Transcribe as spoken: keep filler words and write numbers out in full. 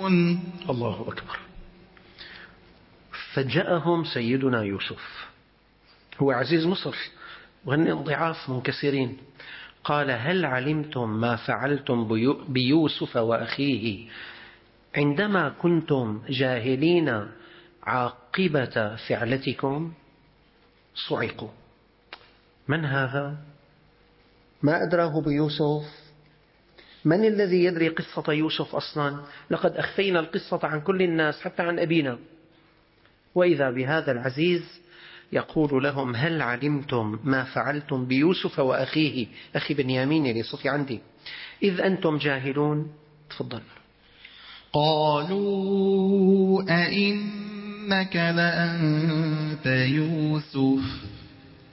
الله أكبر. فجاءهم سيدنا يوسف، هو عزيز مصر وهن ضعاف منكسرين، قال هل علمتم ما فعلتم بيوسف وأخيه عندما كنتم جاهلين عاقبة فعلتكم؟ صعقوا. من هذا؟ ما أدراه بيوسف؟ من الذي يدري قصة يوسف أصلا؟ لقد أخفينا القصة عن كل الناس حتى عن أبينا. وإذا بهذا العزيز يقول لهم هل علمتم ما فعلتم بيوسف وأخيه، أخي بنيامين اللي صوتي عندي، إذ أنتم جاهلون؟ تفضل. قالوا أئنك لأنت يوسف